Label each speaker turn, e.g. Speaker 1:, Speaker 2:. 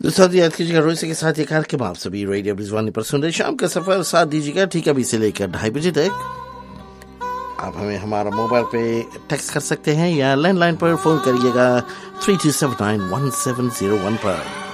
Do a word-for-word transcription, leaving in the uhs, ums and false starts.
Speaker 1: दोस्तों याद कीजिएगा रोज के साथ ये कार्यक्रम आप सभी रेडियो ब्रिजवानी पर सुन रहे शाम का सफर साथ दीजिएगा ठीक अभी से लेकर ढाई बजे तक। आप हमें हमारा मोबाइल पे टेक्स्ट कर सकते हैं या लैंडलाइन पर फोन करिएगा three to seven nine one seven zero one पर।